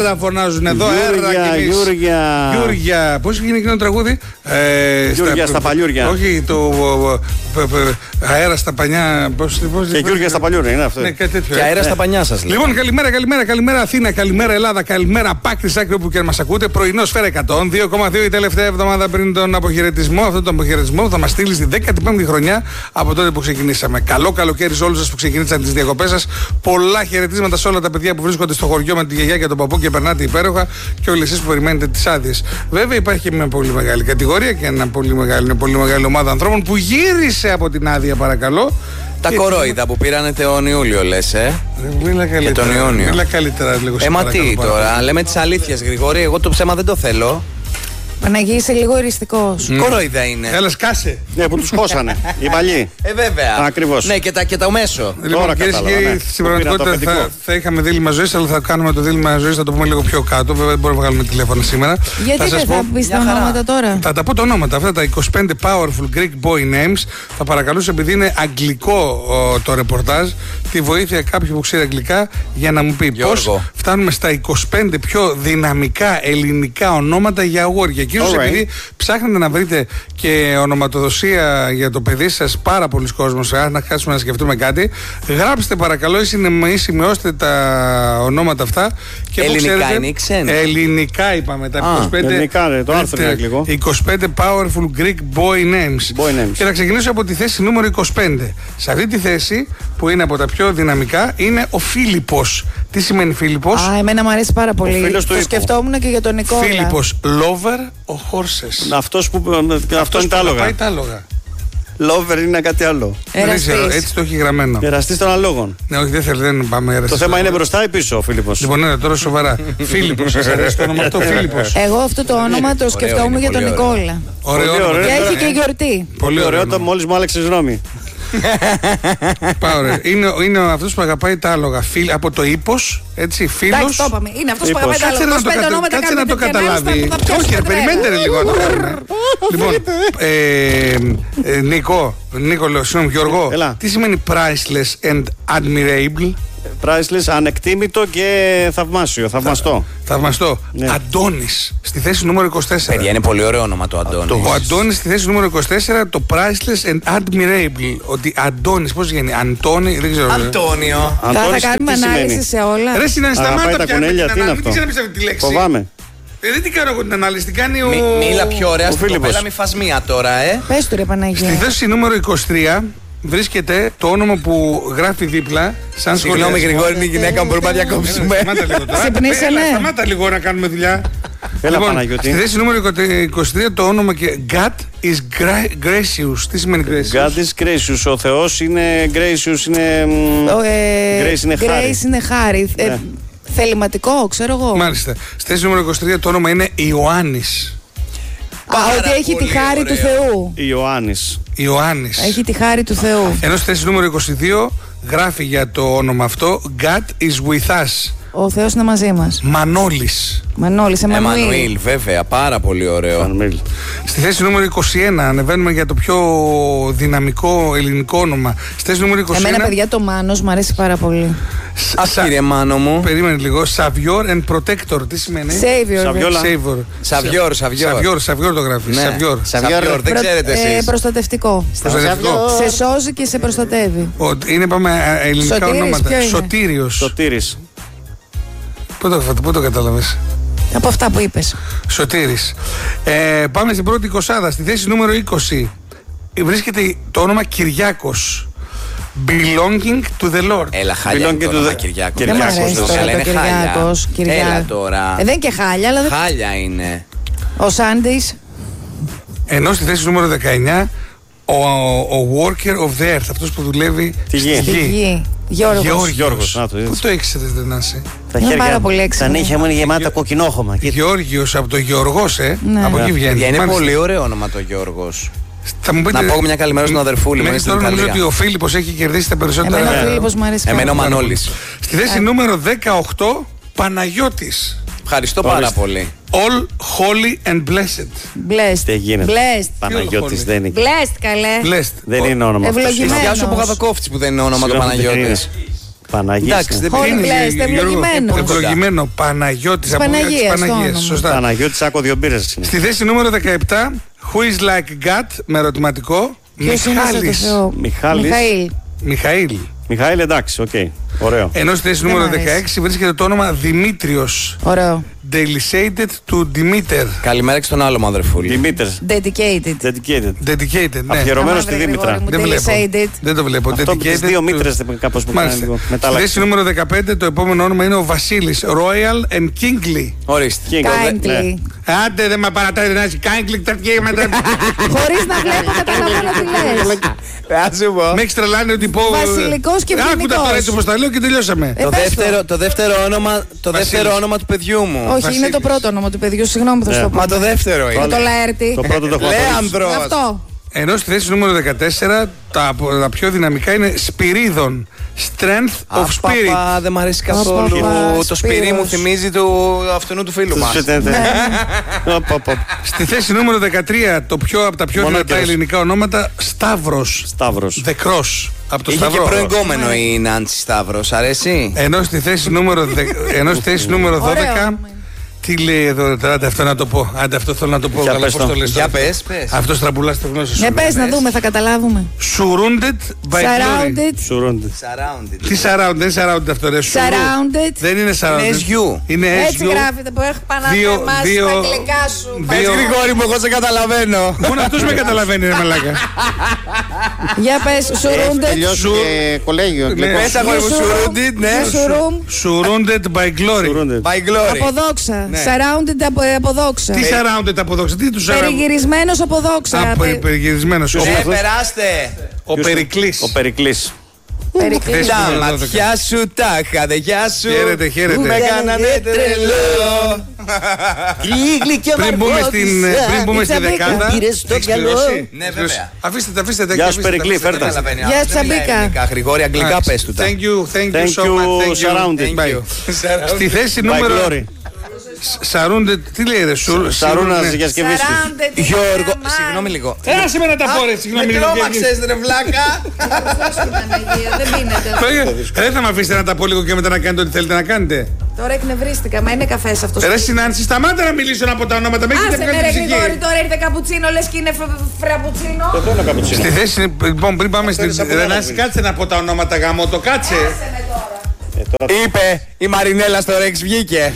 Έρα φωνάζουν εδώ. Γιούρια. Πώς γίνει εκείνο το τραγούδι? Γιούρια στα παλιούρια. Όχι, το αέρα στα πανιά. Και Γιούρια στα παλιούρια είναι αυτό. Ναι, κάτι τέτοιο. Και αέρα στα πανιά σας. Λοιπόν, καλημέρα Αθήνα, καλημέρα Ελλάδα, καλημέρα Πάκρη άκρη όπου και να μας ακούτε. Πρωινό Σφαίρα 102,2 η τελευταία εβδομάδα πριν τον αποχαιρετισμό. Αυτόν τον αποχαιρετισμό θα μας στείλει στη 15η χρονιά από τότε που ξεκινήσαμε. Καλό καλοκαίρι σε όλους σας που ξεκινήσατε τις διακοπές σας. Πολλά χαιρετίσματα σε όλα τα παιδιά που βρίσκονται στο χωριό με τη γιαγιά και τον παππού και περνάτε υπέροχα και όλοι εσείς που περιμένετε τις άδειες. Βέβαια υπάρχει και μια πολύ μεγάλη κατηγορία και μια πολύ μεγάλη ομάδα ανθρώπων που γύρισε από την άδεια, παρακαλώ. Τα κορόιδα που πήρανε τον Ιούλιο, λες, Μίλα καλύτερα. Και τον Ιούνιο. Μίλα καλύτερα λίγο. Μα τι τώρα, λέμε τις αλήθειες, Γρηγόρη. Εγώ το ψέμα δεν το θέλω. Παναγί, είσαι λίγο εριστικός. Κορόιδα είναι. Έλα, σκάσε. Ναι, που τους χώσανε. Οι παλιοί. Βέβαια. Ακριβώς. Ναι, και το μέσο. Λοιπόν, κυρίες και κύριοι, στην πραγματικότητα θα είχαμε δίλημμα ζωής, αλλά θα κάνουμε το δίλημμα ζωής, θα το πούμε λίγο πιο κάτω. Βέβαια, δεν μπορούμε να βγάλουμε τηλέφωνο σήμερα. Γιατί δεν θα πεις τα ονόματα τώρα? Θα τα πω τα ονόματα. Αυτά τα 25 powerful Greek boy names. Θα παρακαλούσα, επειδή είναι αγγλικό το ρεπορτάζ, τη βοήθεια κάποιου που ξέρει αγγλικά για να μου πει πώς φτάνουμε στα 25 πιο δυναμικά ελληνικά ονόματα για αγόρια. Κυρίως επειδή ψάχνετε να βρείτε και ονοματοδοσία για το παιδί σας, πάρα πολλοί κόσμος, να κάτσουμε να σκεφτούμε κάτι. Γράψτε παρακαλώ ή σημειώστε τα ονόματα αυτά. Και ελληνικά ξέρετε, είναι ή ξένα? Ελληνικά είπαμε. Τα 25, ελληνικά, το άρθρο είναι αγγλικό. 25 powerful Greek boy names. Και θα ξεκινήσω από τη θέση νούμερο 25. Σε αυτή τη θέση που είναι από τα πιο δυναμικά είναι ο Φίλιππος. Τι σημαίνει Φίλιππος? Εμένα μου αρέσει πάρα πολύ. Το σκεφτόμουν και για τον Νικόλα. Φίλιππος, lover of horses. Αυτός που είναι τα άλογα. Lover είναι κάτι άλλο. Δεν ξέρω, έτσι το έχει γραμμένο. Εραστής των αλόγων. Ναι, όχι, δεν θέλω, δεν πάμε εραστής. Το θέμα είναι μπροστά ή πίσω ο Φίλιππος? Λοιπόν, ναι, τώρα σοβαρά. Φίλιππος, σας αρέσει το όνομα αυτό, Φίλιππος? Εγώ αυτό το όνομα το σκεφτόμουν για τον Νικόλα. Ωραίο. Και έχει και γιορτή. Πολύ ωραίο, το μόλις μου άλλαξες γνώμη. Πάρα. Είναι αυτός που αγαπάει τα άλογα. Από το ύπος, έτσι, φίλος. Εντάξει, το είπαμε. Είναι αυτός που αγαπάει τα άλογα. Κάτσε να το καταλάβει. Όχι, περιμένετε λίγο. Λοιπόν, Νίκο, λέω, συγγνώμη, Γιώργο, τι σημαίνει priceless and admirable? Priceless, ανεκτήμητο και θαυμάσιο, θαυμαστό. Θαυμαστό. Ναι. Αντώνης, στη θέση νούμερο 24. Παιδιά, είναι πολύ ωραίο όνομα το Αντώνης. Ο Αντώνης στη θέση νούμερο 24, το priceless and admirable. Ότι Αντώνης, πώς γίνει, Αντώνη, δεν ξέρω. Αντώνιο. Θα κάνουμε ανάλυση σε όλα. Ρε, σταμάτα τα κουνέλια, τι είναι αυτό? τη λέξη. Φοβάμαι. Δεν την κάνω εγώ την ανάλυση, την κάνει ο. Μίλα πιο ωραία στην κοπέλα, μη φας μία τώρα, Πες του ρε Παναγία. Στη θέση νούμερο 23 βρίσκεται το όνομα που γράφει δίπλα. Σαν συγγνώμη, Γρηγόρη, είναι η γυναίκα μου, μπορούμε να διακόψουμε. Σταμάτα λίγο να κάνουμε δουλειά. Έλα, Παναγιώτη. Στη θέση νούμερο 23 το όνομα και God is gracious. Τι σημαίνει gracious? God is gracious. Ο Θεός είναι gracious, είναι. Grace είναι χάρη. Grace είναι χάρη. Θεληματικό, ξέρω εγώ. Μάλιστα. Στη θέση νούμερο 23 το όνομα είναι Ιωάννης. Ότι έχει τη χάρη του Θεού. Ιωάννης. Έχει τη χάρη του Θεού. Ενώ στη θέση νούμερο 22 γράφει για το όνομα αυτό God is with us. Ο Θεός είναι μαζί μας. Μανώλης. Εμμανουήλ, βέβαια, πάρα πολύ ωραίο. Στη θέση νούμερο 21 ανεβαίνουμε για το πιο δυναμικό ελληνικό όνομα. Στη θέση νούμερο 21. Εμένα, παιδιά, το Μάνος μου αρέσει πάρα πολύ. Κύριε Μάνο μου. Περίμενε λίγο. Savior and Protector. Τι σημαίνει? Savior το γράφει. Savior, δεν ξέρετε εσείς. Προστατευτικό. Σε σώζει και σε προστατεύει. Είναι, πάμε, ελληνικά ονόματα. Σωτήριος. Πού το κατάλαβες? Από αυτά που είπες. Σωτήρης. Πάμε στην πρώτη 20. Στη θέση νούμερο 20 βρίσκεται το όνομα Κυριάκος. Belonging to the Lord. Έλα, χάλια είναι το όνομα Κυριάκος. Δεν μου αρέσει τώρα το Κυριάκος. Έλα τώρα. Δεν είναι και χάλια, αλλά δεν... Χάλια είναι. Ο Σάντις. Ενώ στη θέση νούμερο 19 ο worker of the earth, αυτός που δουλεύει στη γη. Γιώργος. Πού το ήξερες, δεν είσαι? Είναι πάρα πολύ έξυπνο. Τα νύχια μου είναι γεμάτα κοκκινόχωμα. Γεώργιος από το Γιώργος, Ναι. Από εκεί βγαίνει. Είναι πολύ ωραίο όνομα το Γιώργος. Να πω μια καλημέρα στον αδερφούλη μου. Τώρα νομίζω ότι ο Φίλιππος έχει κερδίσει τα περισσότερα. Εμένα ο Φίλιππος μου αρέσει. Εμένα ο Μανώλης. Στη θέση νούμερο 18 Παναγιώτης. Ευχαριστώ πάρα πολύ. All holy and blessed. Blessed. Τι γίνεται? Blessed. Παναγιώτης δεν είναι. Blessed, καλέ. Blessed. Δεν είναι όνομα αυτό. Ευλογημένος. Γεια σου που Παπαδοκόφτης που δεν είναι όνομα του Παναγιώτης. Παναγία. Ευλογημένο. Παναγιώτης. Παναγίας. Σωστά. Παναγιώτης, άκου 2 μπύρες. Στη θέση νούμερο 17, Who is like God, με ερωτηματικό. Μιχαήλ. Μιχαήλ, εντάξει, οκ. Ωραίο. Ενώ στη θέση νούμερο 16 βρίσκεται το όνομα Δημήτριος. Ωραίο. Delicated to Demeter. Καλημέρα και στον άλλο μου αδερφούλη. Demeter. Dedicated. Ναι. Αφιερωμένο στη Δήμητρα. Δεν το βλέπω. Αυτό με τις 2 μήτρες κάπως που κάνει λίγο. Στη θέση νούμερο 15 το επόμενο όνομα είναι ο Βασίλης. Royal and Kingly. Ορίστε. Kindly. Άντε δεν με παρατάει να έχει Kindly. Χωρίς να βλέπω καταλαβαίνω τι λες. Με έχεις τρελάνει ότι πω. Βασιλικός και άκουτα τώρα φοινικός. έτσι όπως τα λέω και τελειώσαμε. Το δεύτερο όνομα του παιδιού μου. Όχι, είναι το πρώτο όνομα του παιδιού. Συγγνώμη που θα σου το πω. Μα το δεύτερο είναι. Το Λαέρτη. Το πρώτο το έχω. Λέανδρος. Αυτό. Ενώ στη θέση νούμερο 14 τα πιο δυναμικά είναι Σπυρίδων. Strength of Spirit. Παπα, δεν μ' αρέσει καθόλου. Το Σπυρί μου θυμίζει του αυτού του φίλου μας. Στη θέση νούμερο 13 το πιο από τα πιο δυνατά ελληνικά ονόματα, Σταύρος. The Cross. Από το Είχε Σταυρό. και προηγούμενο η Νάντσι Σταύρος, αρέσει. Ενώ στη θέση νούμερο 12. Τι λέει εδώ, άντε αυτό να το πω. Άντε αυτό θέλω να το πω. Για πες. Αυτό τραμπουλά στο γνώσιο σου. Για πες να δούμε, θα καταλάβουμε. Surrounded by glory. Surrounded. Τι surrounded, δεν είναι surrounded αυτό ρε. Surrounded. Δεν είναι surrounded. Είναι SU. Έτσι γράφεται που έχω πάνω από εμάς τα αγγλικά σου. Πες Γρηγόρη μου, εγώ σε καταλαβαίνω. Μόνο αυτός με καταλαβαίνει ρε μαλάκα. Για πες, surrounded. Τελειώσει και κολέγιο. Πες αγόρι μου, surrounded, ναι. Surrounded by glory. By glory. Αποδόξα. Surrounded από δόξα. Τι surrounded από δόξα, τι του surrounded. Περιγυρισμένος από δόξα. Περιγυρισμένος. Περάστε. Ο Περικλής. Ο Περικλής. Τα ματιά σου τα είχα, γεια σου. Χαίρετε. Με κάνανε τρελό. Πριν μπούμε στη δεκάδα. Πήρες το καλό. Ναι, βέβαια. Αφήστε τα. Γεια σου Περικλή, φέρτα. Γεια Τσαμπίκα. Γρηγόρη, αγγλικά πες του τα. Thank you so much. Surrounded. Στη θέση νούμερο. Σαρούντε, τι λέει ρε, Σαρούνας για σκευή σου. Γιώργο, συγγνώμη λίγο. Άσε με να τα πω ρε, συγγνώμη λίγο. Με τρόμαξες ρε βλάκα. Δεν πίνετε. Δεν θα με αφήσετε να τα πω λίγο και μετά να κάνετε ό,τι θέλετε να κάνετε. Τώρα εκνευρίστηκα, μα είναι καφές αυτός. Ρε Συνάνση, σταμάτα να μιλήσω από τα ονόματα. Άσε με ρε Γρηγόρη, τώρα ήρθε καπουτσίνο, λες και είναι φραπουτσίνο. Το θέλω καπουτσίνο. Στη θέση, λοιπόν, πριν πάμε στην Ρενάση, κάτσε να πω τα ονόματα γαμό, το κάτσε. Είπε η Μαρινέλα στο Ρεξ βγήκε.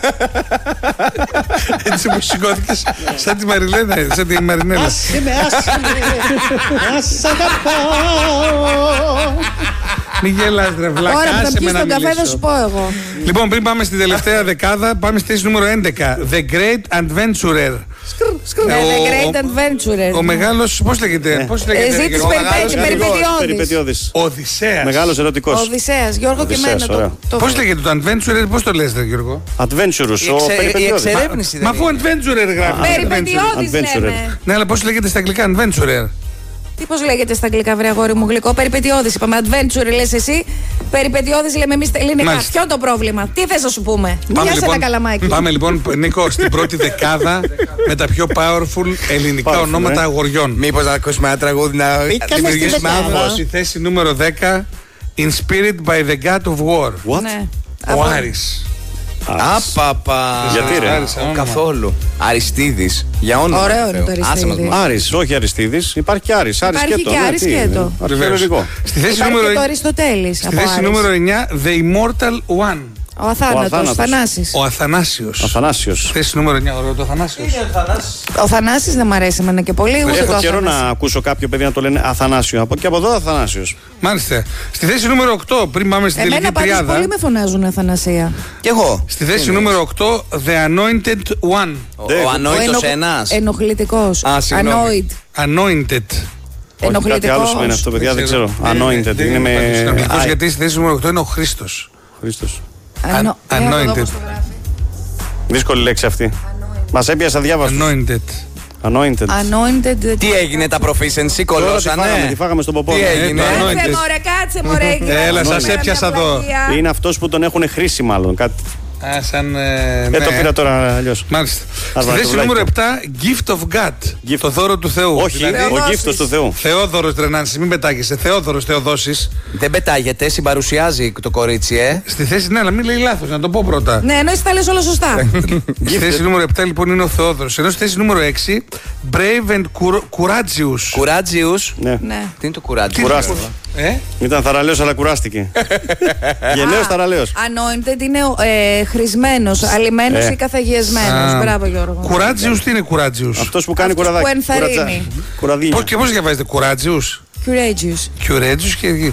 Έτσι μου σηκώθηκες σαν τη Μαριλένα, σαν τη Μαρινέλα. Άσε με, ας αγαπάω. Μη γελάς ρε βλάκα, Τώρα που θα άσε με πιεις να τον καφέ θα μιλήσω. σου πω εγώ. Λοιπόν, πριν πάμε στην τελευταία δεκάδα, πάμε στη θέση νούμερο 11. The Great Adventurer. The Great Adventurer. Ο μεγάλος, πώς λέγεται, Ζήτης περιπετειώδης. Οδυσσέας. Μεγάλος ερωτικός. Οδυσσέας, Γιώργο και Οδυσσέας, εμένα. Πώς λέγεται το Adventurer, πώς το λες ρε Γιώργο. Adventurous, ο Η περιπετειώδης. εξερεύνηση Μα δεν αφού είναι. Adventurer γράφει. Περιπετειώδης Adventurer. λέμε. Ναι, αλλά πώς λέγεται στα αγγλικά Adventurer. Τι πώς λέγεται στα αγγλικά, βρε αγόρι μου, γλυκό. Περιπετειώδης είπαμε. Adventure λες εσύ. Περιπετειώδης λέμε εμείς τα ελληνικά. Μάλιστα. Ποιο είναι το πρόβλημα, τι θες να σου πούμε. Μοιάσε ένα καλαμάκι. Πάμε λοιπόν, Νίκο, στην πρώτη δεκάδα με τα πιο powerful ελληνικά ονόματα αγοριών. Μήπως να ακούσουμε ένα τραγούδι να δημιουργήσουμε άγχος. Στη θέση νούμερο 10, Inspired by the God of War. Ναι. Ο Άρης. Απαπα. Γιατί, ρε? Καθόλου. Αριστίδης. Για όνομα. Ωραίο είναι το Αριστίδη. Άρης, όχι Αριστίδης. Υπάρχει και Άρης. Υπάρχει και Άρης σκέτο. Αρχαιολογικό. Στη θέση Υπάρχει νούμερο και το Αριστοτέλης. Στη θέση νούμερο 9, The Immortal One. Ο Αθάνατος, Θανάσης. Ο Αθανάσιος. Αθανάσιος. Θέση νούμερο 9, ωραίο το Αθανάσιος. Ο Θανάσης δεν μ' αρέσει εμένα και πολύ. Ούτε Έχω το καιρό Αθανάση. να ακούσω κάποιο παιδί να το λένε Αθανάσιο. Και από εδώ Αθανάσιος. Μάλιστα. Στη θέση νούμερο 8, πριν πάμε στην Εμένα τελική πάντως τριάδα. πολύ με φωνάζουν Αθανασία. Κι εγώ. Στη θέση νούμερο 8, The Anointed One. Ο ανόητος ένας. Ενοχλητικός. Α, συγγνώμη. Anoid. Anointed. Κάτι άλλο σημαίνει αυτό, παιδιά, δεν ξέρω. Anointed. Είναι με. Γιατί στη θέση νούμερο 8 είναι ο Χρήστος. Χρήστος. Anointed. Δύσκολη λέξη αυτή. Μας έπιασε αδιάβαστο. Anointed. Anointed. Anointed. Τι έγινε τα proficiency, Τώρα τη φάγαμε, κολλώσανε. τη φάγαμε στον ποπό. Τι Ναι. έγινε? Anointed. Κάτσε μωρέ, κάτσε μωρέ. Έλα, σας Μια έπιασα εδώ. πλαγία. Είναι αυτός που τον έχουν χρήσει μάλλον. Κάτι. Σαν. Το πήρα τώρα αλλιώς. Μάλιστα. Στη θέση νούμερο 7, Gift of God. Το δώρο του Θεού. Όχι, δηλαδή, ο γύφτος του Θεού. Θεόδωρος Τρενάνση, μην πετάγεσαι. Θεόδωρος Θεοδόσης. Δεν πετάγεται, συμπαρουσιάζει το κορίτσι, Στη θέση, ναι, αλλά μην λέει λάθος, να το πω πρώτα. Ναι, ενώ εσύ τα λες όλα σωστά. Στη θέση νούμερο 7 λοιπόν είναι ο Θεόδωρος. Ενώ στη θέση νούμερο 6, Brave and Courageous. Κουράτζιους. Ναι. Ναι. Τι είναι το κουράτζιους? Κουράστηκε. Ήταν θαραλέος, αλλά κουράστηκε. Γενναίος θαραλέος. Anointed είναι χρησμένος, αλλημένος ή καθαγιασμένος. Μπράβο, Γιώργο. Courageous, τι είναι Courageous? Αυτός που κάνει Αυτός κουραδάκι. που ενθαρρύνει. Κουραδίνια. Και πώς διαβάζετε Courageous? Courageous. Courageous και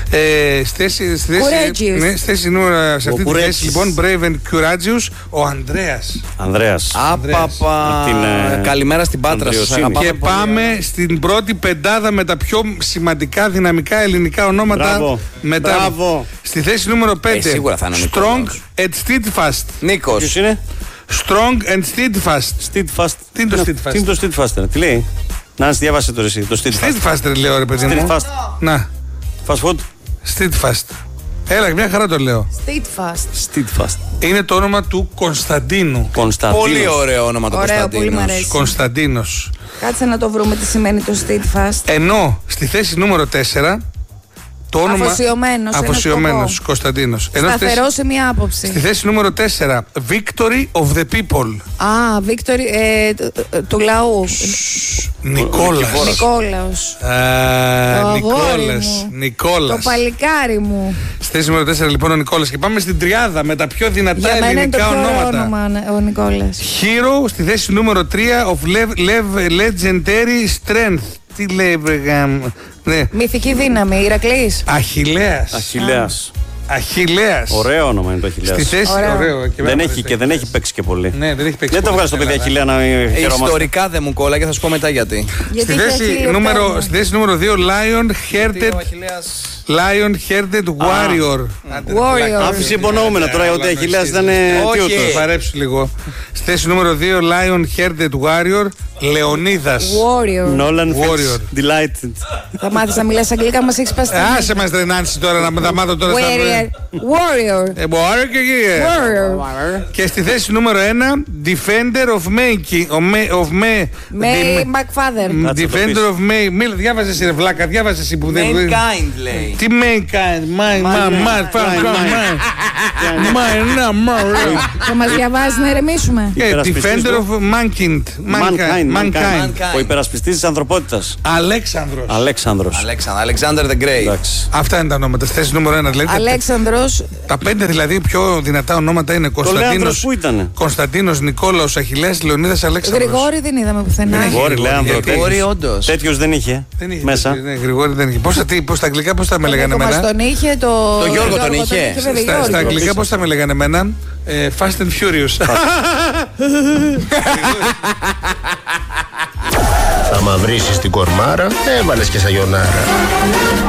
Courageous. στη θέση νούμερο σε αυτή τη Courageous. θέση λοιπόν Brave and Courageous ο Ανδρέας. Ανδρέας. Άπαπα. Την, Καλημέρα στην Πάτρα σας. Ανδριοσύνη. Αγαπάμε Και πολύ. πάμε στην πρώτη πεντάδα με τα πιο σημαντικά δυναμικά ελληνικά ονόματα. Μπράβο. Μετά. Μπράβο. Στη θέση νούμερο 5 σίγουρα θα είναι ο Strong Νικόλαος. and Steadfast. Νίκος. Ποιος είναι? Strong and Steadfast. Steadfast. Τι είναι το Steadfast? Τι είναι το Steadfast? Τι λέει? Να διάβασε το εσύ. Το Steadfast. Steadfast λέω ρε παιδί μου. Steadfast. Να, Fast food. Steadfast. Έλα, μια χαρά το λέω. Steadfast. Steadfast. Είναι το όνομα του Κωνσταντίνου. Κωνσταντίνος. Πολύ ωραίο όνομα το Ωραίο, πολύ μ' Κωνσταντίνος. αρέσει. Κωνσταντίνος. Κάτσε να το βρούμε τι σημαίνει το Steadfast. Ενώ στη θέση νούμερο 4 το όνομα. Αφοσιωμένος, ένα Αφοσιωμένος, σκοπό. Κωνσταντίνος. Ενώ στη θέση- Σταθερό σε μία άποψη. στη θέση νούμερο 4 Victory of the People. Α, Βίκτορη του λαού. Νικόλας. Νικόλαος. Α, Το αγόρι Νικόλας. μου. Το Νικόλας. παλικάρι μου. Στη θέση νούμερο 4 λοιπόν ο Νικόλας. Και πάμε στην τριάδα με τα πιο δυνατά Για μένα είναι το ελληνικά πιο ωραίο ονόματα. όνομα ο Νικόλας. Hero στη θέση νούμερο 3 of Legendary Strength. Τι λέει βρε γάμ. Ναι. Μυθική δύναμη, Ηρακλής. Αχιλλέας. Αχιλλέας. Αχιλλέας. Ωραίο όνομα είναι το Αχιλλέας. Στη θέση Ωραίο. ωραίο. Και Δεν εμένα έχει μου και δεν έχει παίξει και πολύ. Ναι, δεν έχει παίξει. Δεν το πολύ βγάζει το στην παιδί Ελλάδα. Αχιλλέα να χαιρόμαστε. Ιστορικά δεν μου κόλλαγε, θα σου πω μετά γιατί. Στη θέση νούμερο 2 Lion Hearted Warrior. Warrior. Άφησε υπονοούμενα τώρα ότι ο Αχιλλέας ήταν Όχι. τιούτος. Παρέψου λίγο. Στη θέση νούμερο 2 Lion Hearted Warrior Λεωνίδας. Warrior. Nolan Warrior. Delighted. Θα μάθεις να μιλάς αγγλικά, μας έχεις παστεί. Άσε μας τρενάνσει τώρα να τα μάθω τώρα στα Warrior. Warrior. Warrior και εκεί. Warrior. Και στη θέση νούμερο 1 Defender of May. May McFather. Κάτσε το Defender πεις. of May. Μίλ, διάβαζε εσύ ρε βλάκα, διάβαζε εσύ που δεν. Mankind λέει. Τι Mankind, Θα μας διαβάζει να ηρεμήσουμε. Υπερασπιστής Defender του. of Mankind. Ο υπερασπιστής της ανθρωπότητας. Αλέξανδρος. Αλέξανδρος. Alexander the Great. Εντάξει. Αυτά είναι τα ονόματα. Στη θέση νούμερο 1 δηλαδή. Αλέξανδρος. Τα 5 δηλαδή πιο δυνατά ονόματα είναι Λέανδρος Κωνσταντίνος. πού ήτανε? Κωνσταντίνος, Νικόλαος, Αχιλλέας, Λεωνίδας, Αλέξανδρος. Γρηγόρη δεν είδαμε πουθενά. Γρηγόρη, Λέανδρο, γιατί- Γρηγόρη, όντως. Τέτοιος δεν είχε Δεν είχε μέσα. Ναι, Γρηγόρη δεν είχε. Πώς στα αγγλικά πώς τα με λέγανε Μας εμένα. τον είχε το. Το Γιώργο τον είχε. βέβαια, Στα Γιώργο. αγγλικά πώς τα με λέγανε εμένα. Fast and Furious. Άμα βρίσεις την κορμάρα, έβαλες και σαγιονάρα.